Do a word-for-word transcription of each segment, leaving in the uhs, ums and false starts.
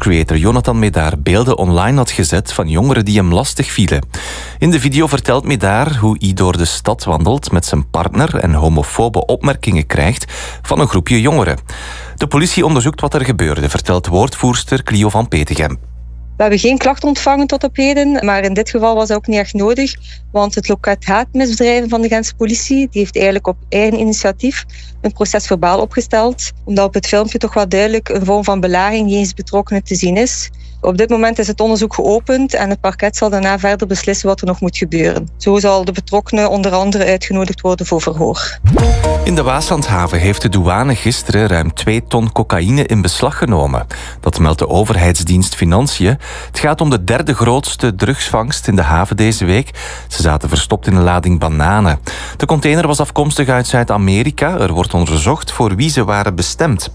creator Jonathan Médard beelden online had gezet van jongeren die hem lastig vielen. In de video vertelt Médard hoe hij door de stad wandelt met zijn partner en homofobe opmerkingen krijgt van een groepje jongeren. De politie onderzoekt wat er gebeurde, vertelt woordvoerster Clio van Petegem. We hebben geen klacht ontvangen tot op heden, maar in dit geval was dat ook niet echt nodig, want het loket haatmisdrijven van de Gentse politie die heeft eigenlijk op eigen initiatief een procesverbaal opgesteld, omdat op het filmpje toch wel duidelijk een vorm van belaging jegens betrokkenen te zien is. Op dit moment is het onderzoek geopend en het parket zal daarna verder beslissen wat er nog moet gebeuren. Zo zal de betrokkenen onder andere uitgenodigd worden voor verhoor. In de Waaslandhaven heeft de douane gisteren ruim twee ton cocaïne in beslag genomen. Dat meldt de overheidsdienst Financiën. Het gaat om de derde grootste drugsvangst in de haven deze week. Ze zaten verstopt in een lading bananen. De container was afkomstig uit Zuid-Amerika. Er wordt onderzocht voor wie ze waren bestemd.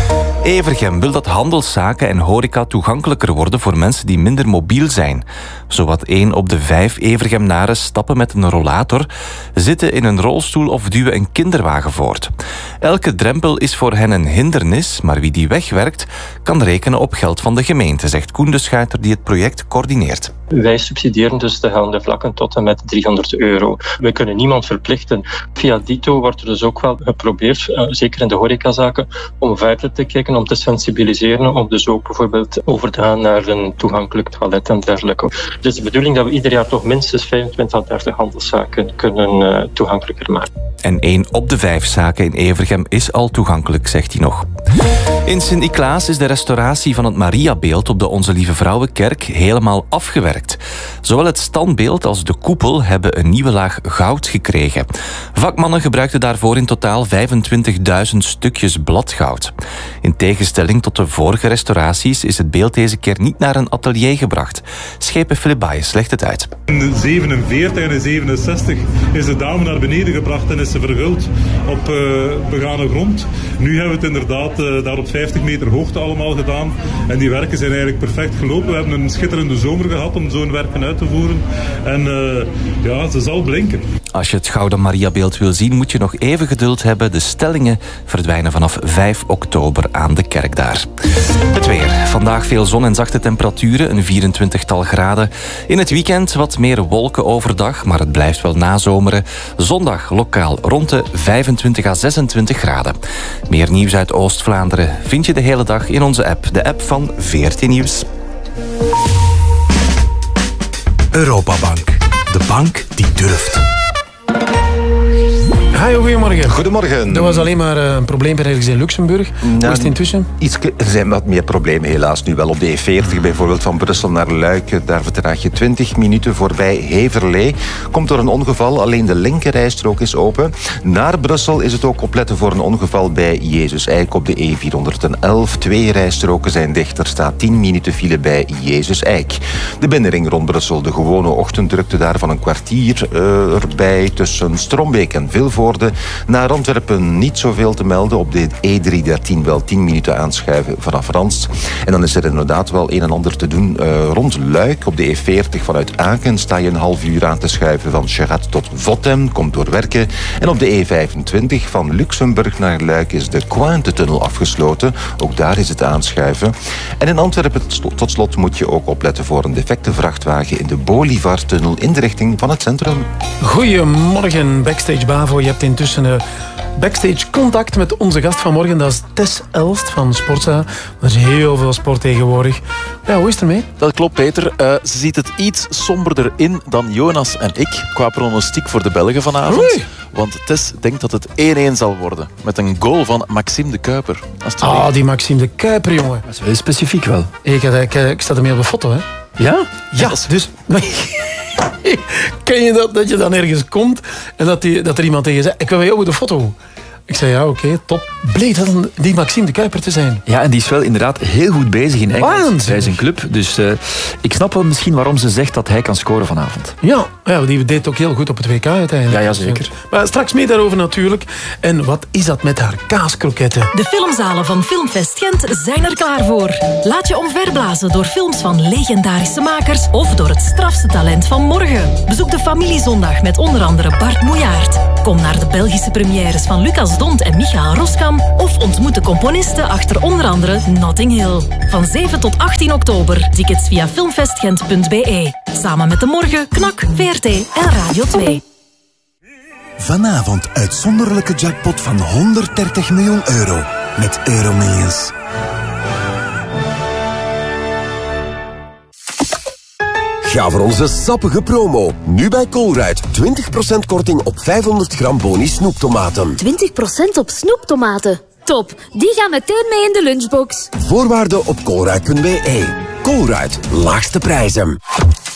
Evergem wil dat handelszaken en horeca toegankelijker worden voor mensen die minder mobiel zijn. Zowat één op de vijf Evergemnaren stappen met een rollator, zitten in een rolstoel of duwen een kinderwagen voort. Elke drempel is voor hen een hindernis, maar wie die wegwerkt kan rekenen op geld van de gemeente, zegt Koen de Schuiter die het project coördineert. Wij subsidiëren dus de gaande vlakken tot en met driehonderd euro. We kunnen niemand verplichten. Via Dito wordt er dus ook wel geprobeerd, zeker in de horecazaken, om verder te kijken, om te sensibiliseren, om dus ook bijvoorbeeld over te gaan naar een toegankelijk toilet en dergelijke. Het is de bedoeling dat we ieder jaar toch minstens vijfentwintig à dertig handelszaken kunnen uh, toegankelijker maken. En één op de vijf zaken in Evergem is al toegankelijk, zegt hij nog. In Sint-Niklaas is de restauratie van het Mariabeeld op de Onze Lieve Vrouwenkerk helemaal afgewerkt. Zowel het standbeeld als de koepel hebben een nieuwe laag goud gekregen. Vakmannen gebruikten daarvoor in totaal vijfentwintigduizend stukjes bladgoud. In tegenstelling tot de vorige restauraties is het beeld deze keer niet naar een atelier gebracht. Schepen Philip Baes legt het uit. In zevenenveertig en in zevenenzestig is de dame naar beneden gebracht en is ze verguld op uh, begane grond. Nu hebben we het inderdaad uh, daar op vijftig meter hoogte allemaal gedaan. En die werken zijn eigenlijk perfect gelopen. We hebben een schitterende zomer gehad om zo'n werken uit te voeren. En uh, ja, ze zal blinken. Als je het Gouden Mariabeeld wil zien, moet je nog even geduld hebben. De stellingen verdwijnen vanaf vijf oktober aan de kerk daar. Het weer. Vandaag veel zon en zachte temperaturen, een vierentwintigtal graden. In het weekend wat meer wolken overdag, maar het blijft wel nazomeren. Zondag lokaal rond de vijfentwintig à zesentwintig graden. Meer nieuws uit Oost-Vlaanderen vind je de hele dag in onze app. De app van V R T Nieuws. Europabank. De bank die durft. Hi, goedemorgen. Goedemorgen. Er was alleen maar een probleem ergens in Luxemburg. Nou, Hoe is het intussen? Iets, er zijn wat meer problemen helaas nu wel. Op de E veertig bijvoorbeeld van Brussel naar Luik. Daar vertraag je twintig minuten voorbij Heverlee. Komt door een ongeval. Alleen de linkerrijstrook is open. Naar Brussel is het ook opletten voor een ongeval bij Jezus Eik op de E vierhonderdelf. Twee rijstroken zijn dicht. Er staat tien minuten file bij Jezus Eik. De binnenring rond Brussel. De gewone ochtenddrukte daar van een kwartier uh, erbij tussen Strombeek en Vilvoorde. Naar Antwerpen niet zoveel te melden. Op de E driehonderddertien wel tien minuten aanschuiven vanaf Ranst. En dan is er inderdaad wel een en ander te doen uh, rond Luik. Op de E veertig vanuit Aken sta je een half uur aan te schuiven van Cherat tot Votem. Komt door werken. En op de E vijfentwintig van Luxemburg naar Luik is de Cointe-tunnel afgesloten. Ook daar is het aanschuiven. En in Antwerpen tot slot moet je ook opletten voor een defecte vrachtwagen in de Bolivar-tunnel in de richting van het centrum. Goedemorgen, Backstage Bavo. Je hebt intussen uh, backstage contact met onze gast van morgen. Dat is Tess Elst van Sportza. Er is heel veel sport tegenwoordig. Ja, hoe is het ermee? Dat klopt, Peter. Uh, ze ziet het iets somberder in dan Jonas en ik qua pronostiek voor de Belgen vanavond. Oei. Want Tess denkt dat het één-één zal worden. Met een goal van Maxime de Kuiper. Ah, oh, die Maxime de Kuiper, jongen. Dat is wel specifiek wel. Ik, ik, ik sta ermee op de foto, hè. Ja? Ja, dus... Ken je dat, dat je dan ergens komt en dat, die, dat er iemand tegen je zegt, ik wil bij jou de foto. Ik zei, ja, oké, okay, top. Blij dat die Maxime de Kuiper te zijn. Ja, en die is wel inderdaad heel goed bezig in Engeland. Bij zijn club. Dus uh, ik snap wel misschien waarom ze zegt dat hij kan scoren vanavond. Ja, ja, die deed ook heel goed op het W K uiteindelijk. Ja, ja, zeker. Maar straks meer daarover natuurlijk. En wat is dat met haar kaaskroketten? De filmzalen van Filmfest Gent zijn er klaar voor. Laat je omverblazen door films van legendarische makers of door het strafste talent van morgen. Bezoek de Familiezondag met onder andere Bart Moejaert. Kom naar de Belgische premières van Lucas Thomas Dont en Michael Roskam of ontmoet de componisten achter onder andere Notting Hill. Van zeven tot achttien oktober. Tickets via filmfestgent punt b e. Samen met De Morgen, Knak, V R T en Radio twee. Vanavond uitzonderlijke jackpot van honderddertig miljoen euro met Euromillions. Ga voor onze sappige promo. Nu bij Colruyt. twintig procent korting op vijfhonderd gram boni snoeptomaten. twintig procent op snoeptomaten. Top, die gaan meteen mee in de lunchbox. Voorwaarden op colruyt punt b e. Colruyt, laagste prijzen.